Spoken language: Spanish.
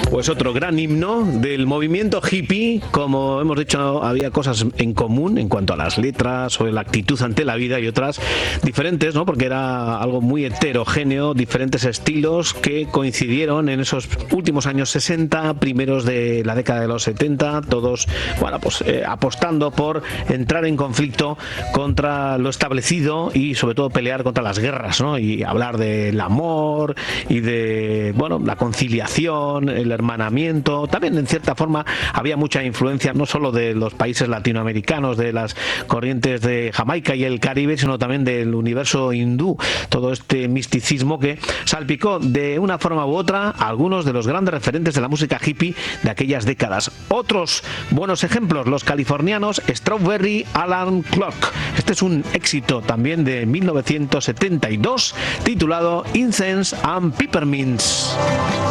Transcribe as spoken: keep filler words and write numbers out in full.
Pues otro gran himno del movimiento hippie. Como hemos dicho, había cosas en común en cuanto a las letras o la actitud ante la vida y otras diferentes, ¿no? Porque era algo muy heterogéneo, diferentes estilos que coincidieron en esos últimos años sesenta, primeros de la década de los setenta, todos, bueno, pues eh, apostando por entrar en conflicto contra lo establecido y sobre todo pelear contra las guerras, ¿no? Y hablar del amor y de, bueno, la conciliación, el hermanamiento. También en cierta forma había mucha influencia no solo de los países latinoamericanos, de las corrientes de Jamaica y el Caribe, sino también del universo hindú, todo este misticismo que salpicó de una forma u otra a algunos de los grandes referentes de la música hippie de aquellas décadas. Otros buenos ejemplos, los californianos Strawberry Alarm Clock. Este es un éxito también de mil novecientos setenta y dos titulado Incense and Peppermints.